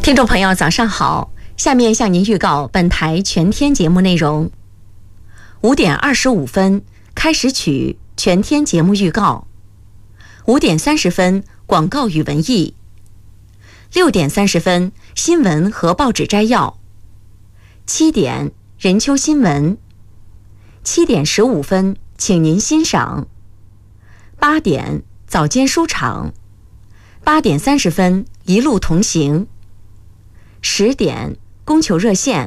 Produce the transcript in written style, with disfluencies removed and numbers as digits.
听众朋友早上好，下面向您预告本台全天节目内容。5点25分开始曲全天节目预告，5点30分广告与文艺，6点30分新闻和报纸摘要，7点任秋新闻，7点15分请您欣赏，8点早间书场，8点30分一路同行，10点供求热线